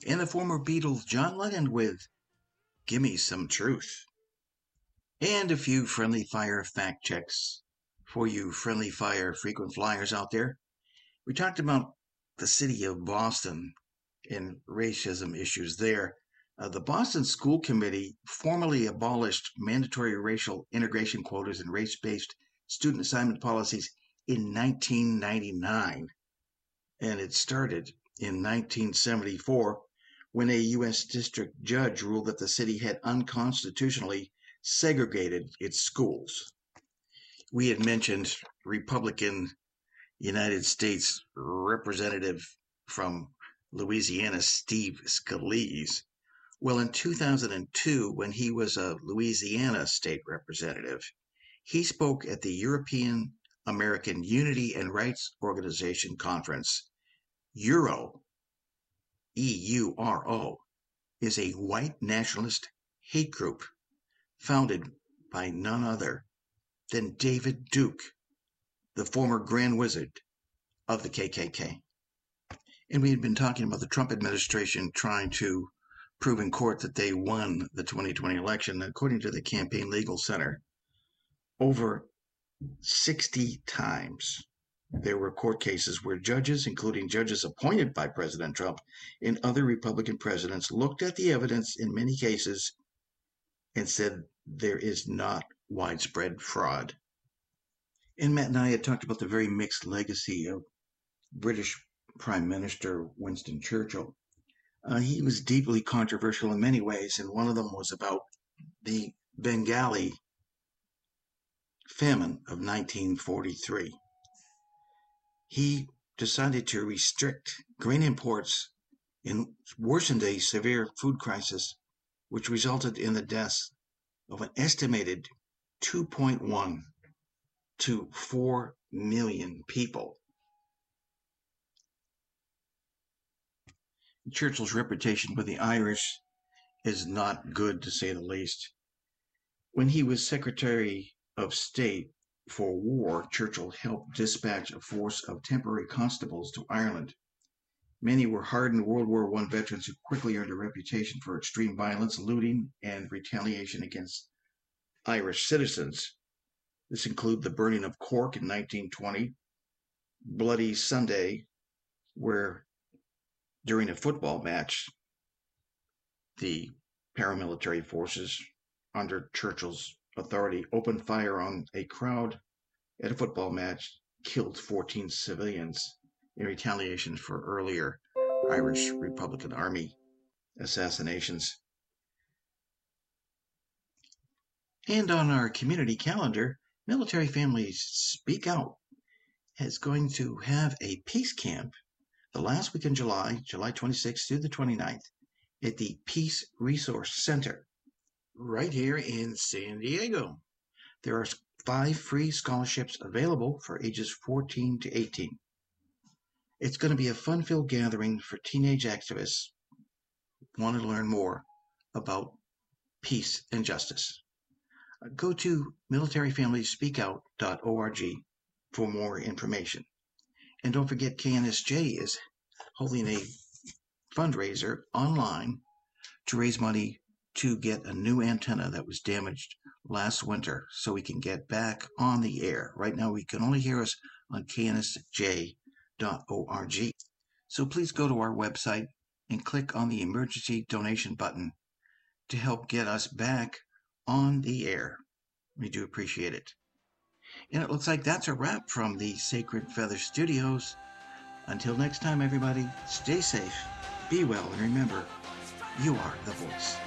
and the former Beatles John Lennon with Gimme Some Truth. And a few friendly fire fact checks for you friendly fire frequent flyers out there. We talked about the city of Boston and racism issues there. The Boston School Committee formally abolished mandatory racial integration quotas and race-based student assignment policies in 1999. And it started in 1974 when a U.S. district judge ruled that the city had unconstitutionally segregated its schools. We had mentioned Republican United States Representative from Louisiana, Steve Scalise. Well, in 2002, when he was a Louisiana state representative, he spoke at the European American Unity and Rights Organization conference. EURO, EURO, is a white nationalist hate group founded by none other than David Duke, the former Grand Wizard of the KKK. And we had been talking about the Trump administration trying to prove in court that they won the 2020 election. According to the Campaign Legal Center, over 60 times there were court cases where judges, including judges appointed by President Trump and other Republican presidents, looked at the evidence in many cases and said there is not widespread fraud. And Matt and I had talked about the very mixed legacy of British Prime Minister Winston Churchill. He was deeply controversial in many ways, and one of them was about the Bengali famine of 1943. He decided to restrict grain imports and worsened a severe food crisis, which resulted in the deaths of an estimated 2.1 to 4 million people. Churchill's reputation with the Irish is not good, to say the least. When he was Secretary of State for War, Churchill helped dispatch a force of temporary constables to Ireland. Many were hardened World War I veterans who quickly earned a reputation for extreme violence, looting, and retaliation against Irish citizens. This included the burning of Cork in 1920, Bloody Sunday, where during a football match, the paramilitary forces under Churchill's authority opened fire on a crowd at a football match, killed 14 civilians in retaliation for earlier Irish Republican Army assassinations. And on our community calendar, Military Families Speak Out is going to have a peace camp the last week in July, July 26th through the 29th, at the Peace Resource Center, right here in San Diego. There are 5 free scholarships available for ages 14 to 18. It's going to be a fun-filled gathering for teenage activists who want to learn more about peace and justice. Go to militaryfamiliespeakout.org for more information. And don't forget, KNSJ is holding a fundraiser online to raise money to get a new antenna that was damaged last winter so we can get back on the air. Right now, we can only hear us on KNSJ.org. So please go to our website and click on the emergency donation button to help get us back on the air. We do appreciate it. And it looks like that's a wrap from the Sacred Feather Studios. Until next time, everybody, stay safe, be well, and remember, you are the voice.